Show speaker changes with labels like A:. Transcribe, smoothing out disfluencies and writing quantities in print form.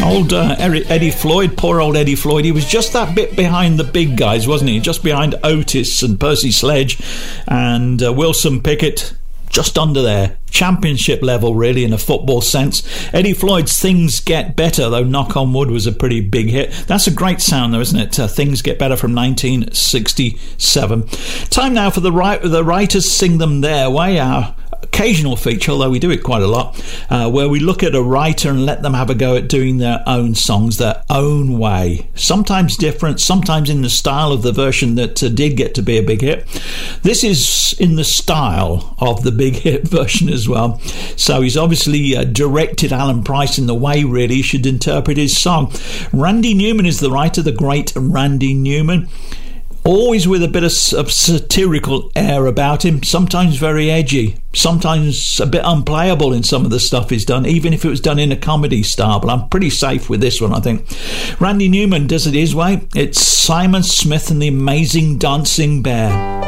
A: Old Eddie Floyd, poor old Eddie Floyd. He was just that bit behind the big guys, wasn't he? Just behind Otis and Percy Sledge and Wilson Pickett. Just under there. Championship level, really, in a football sense. Eddie Floyd's Things Get Better, though Knock on Wood was a pretty big hit. That's a great sound, though, isn't it? Things Get Better from 1967. Time now for the Writers Sing Them Their Way, our occasional feature, although we do it quite a lot, where we look at a writer and let them have a go at doing their own songs their own way. Sometimes different, sometimes in the style of the version that did get to be a big hit. This is in the style of the big hit version as well. So he's obviously directed Alan Price in the way, really, he should interpret his song. Randy Newman is the writer, the great Randy Newman. Always with a bit of satirical air about him, sometimes very edgy, sometimes a bit unplayable in some of the stuff he's done, even if it was done in a comedy style, but I'm pretty safe with this one, I think. Randy Newman does it his way. It's Simon Smith and the Amazing Dancing Bear.